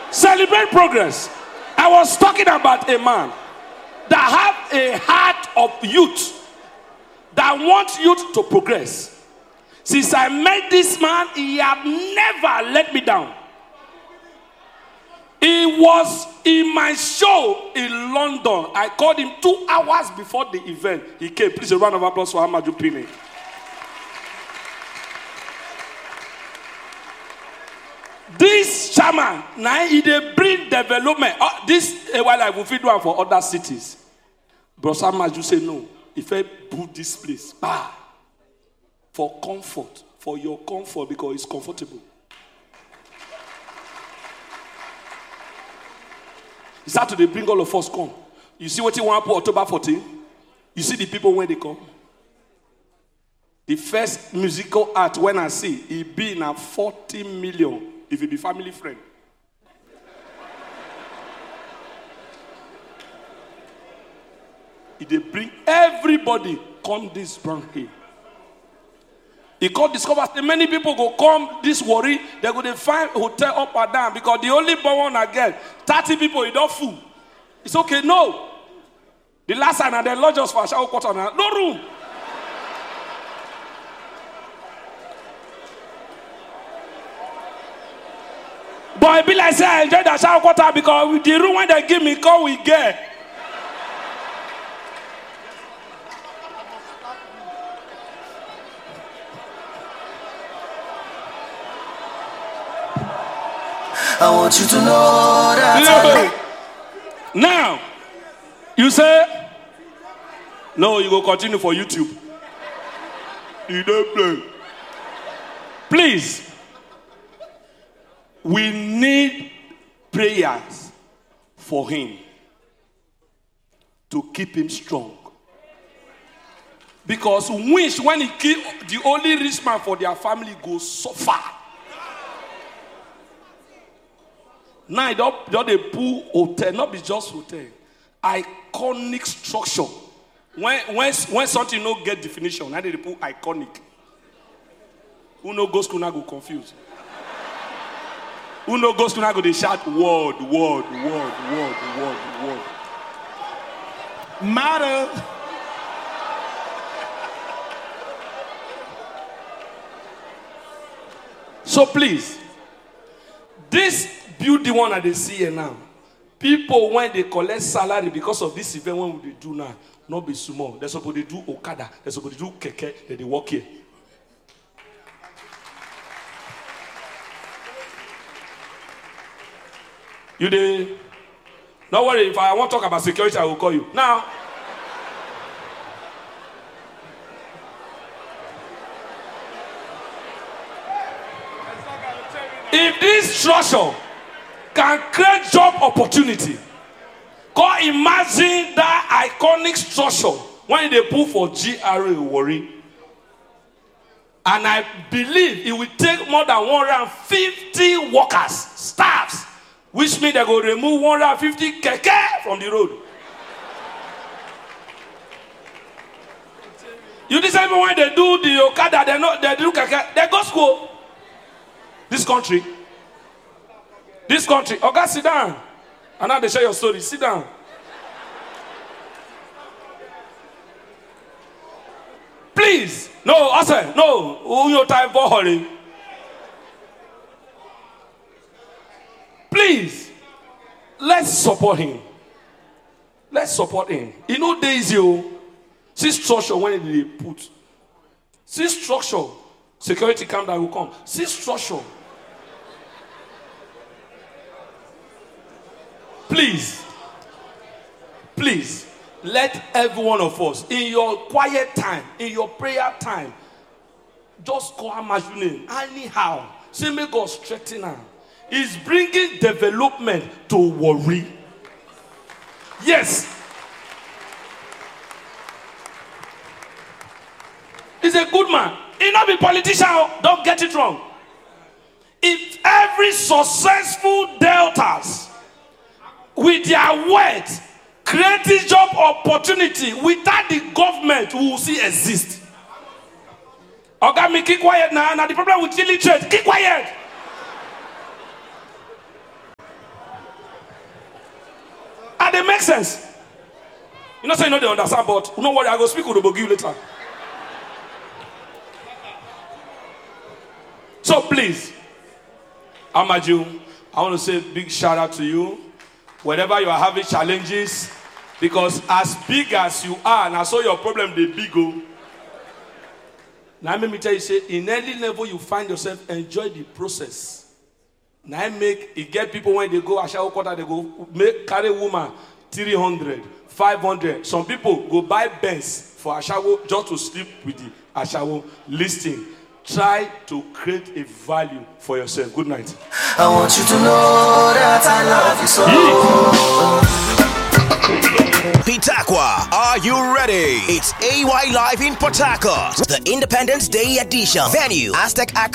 Celebrate progress. I was talking about a man that have a heart of youth, that wants youth to progress. Since I met this man, he have never let me down. He was in my show in London. I called him 2 hours before the event. He came. Please, a round of applause for Amaju Pini. This chairman, now he dey bring development. This while I will feed one for other cities. Bros Amaju say no. If I put this place, for comfort, for your comfort, because it's comfortable. He started to bring all of us come. You see what he want for October 14? You see the people when they come. The first musical art when I see, it be in a 40 million if it be family friend. If they bring everybody come this brand here. He called discover many people go come this worry, they go to find hotel up or down because the only one again, 30 people, you don't fool. It's okay, no. The last time they lodge us for a shower quarter, no room. But I be like say I enjoy the shower quarter because with the room when they give me, come we get. I want you to know that. Now, you say, no, you go continue for YouTube. You don't play. Please, we need prayers for him to keep him strong. Because wish when he kill the only rich man for their family goes so far. Now, don't they pull hotel, not be just hotel. Iconic structure. When something no get definition, now they put iconic. Who no go school now go confused. Who no go school now go they shout word. Matter. So please, this building one that they see here now, people when they collect salary because of this event, when they do now, not be small. They're supposed to do Okada, they're supposed to do Keke, that they work here. You dey? Don't worry, if I want to talk about security, I will call you. Now, if this structure can create job opportunity, come imagine that iconic structure when they put for GRA Warri. And I believe it will take more than 150 workers, staffs, which means they will remove 150 keke from the road. You decide when they do the Okada, they do keke, they go school. This country, okay, sit down. And now they share your story. Sit down. Please, no, I say, no, who your time for hurry? Please, let's support him. Let's support him. You know, days you see structure when they put. See structure, security camp that will come. See structure. Please, let every one of us, in your quiet time, in your prayer time, just call Amaju name. Anyhow, say make God strengthen her. He's bringing development to Warri. Yes. He's a good man. He not be politician. Don't get it wrong. If every successful deltas with their words create this job opportunity without the government, we will see exist. Okay, me keep quiet now. Now the problem with illiterate, keep quiet. they make sense. You know, say you know they understand, but you know what? I go speak with Obogi later. So please, Amaju, I want to say a big shout out to you. Whenever you are having challenges, because as big as you are, and I saw your problem, they big go. Now let me tell you, say in any level you find yourself, enjoy the process. Now I make it get people when they go Ashawo quarter, they go make carry woman 300, 500. Some people go buy Benz for Ashawo just to sleep with the Ashawo listing. Try to create a value for yourself. Good night. I want you to know that I love you so. Pitakwa, are you ready? It's AY Live in Port Harcourt, the Independence Day edition. Venue, Aztec Accra.